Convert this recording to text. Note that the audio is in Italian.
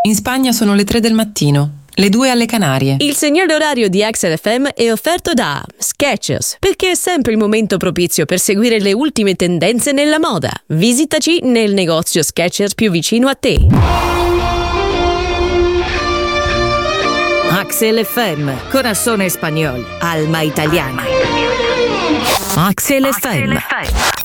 In Spagna sono le 3 del mattino, le 2 alle Canarie. Il segnale orario di Axel FM è offerto da Skechers, perché è sempre il momento propizio per seguire le ultime tendenze nella moda. Visitaci nel negozio Skechers più vicino a te. Axel FM, Corazón Español, Alma Italiana. Axel FM.